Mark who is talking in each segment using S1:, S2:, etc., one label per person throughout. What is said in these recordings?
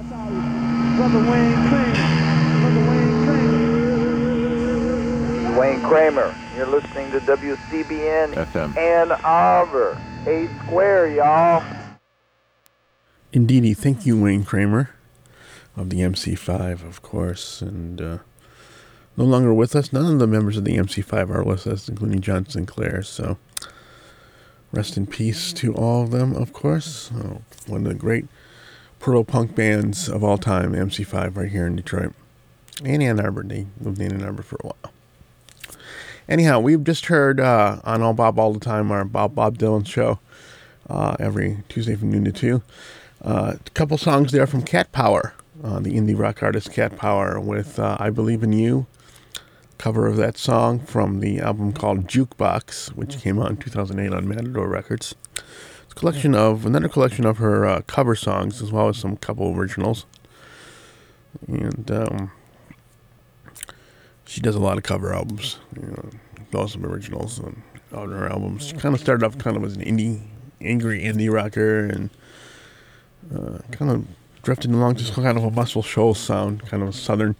S1: Brother Wayne Kramer. Brother Wayne Kramer.
S2: Wayne Kramer. You're listening to WCBN FM. Ann Arbor. 8 Square, y'all.
S3: Indeedy. Thank you, Wayne Kramer of the MC5, of course. And no longer with us. None of the members of the MC5 are with us, including John Sinclair. So rest in peace to all of them, of course. One of the great proto-punk bands of all time, MC5, right here in Detroit. And Ann Arbor. They lived in Ann Arbor for a while. Anyhow, we've just heard on All Bob All the Time, our Bob Dylan show, every Tuesday from noon to 2. A couple songs there from Cat Power, the indie rock artist Cat Power, with I Believe in You, cover of that song from the album called Jukebox, which came out in 2008 on Matador Records. It's another collection of her cover songs, as well as some couple originals. And she does a lot of cover albums, some originals on her albums. She kind of started off kind of as an angry indie rocker, and kind of drifted along to kind of a Muscle Shoals sound, kind of a southern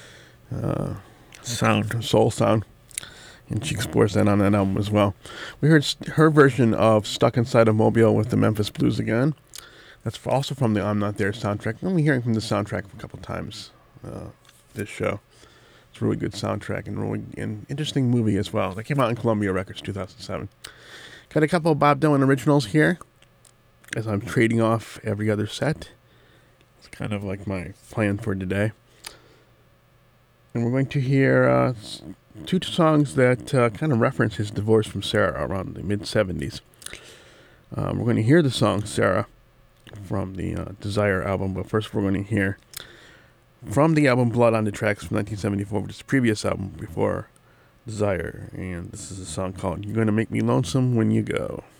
S3: soul sound. And she explores that on that album as well. We heard her version of Stuck Inside a Mobile with the Memphis Blues again. That's also from the I'm Not There soundtrack. I'm hearing from the soundtrack a couple times this show. It's a really good soundtrack and really an interesting movie as well. That came out in Columbia Records 2007. Got a couple of Bob Dylan originals here as I'm trading off every other set. It's kind of like my plan for today. And we're going to hear two songs that kind of reference his divorce from Sarah around the mid-70s. We're going to hear the song Sarah from the Desire album, but first we're going to hear from the album Blood on the Tracks from 1974, which is the previous album before Desire. And this is a song called You're Gonna Make Me Lonesome When You Go.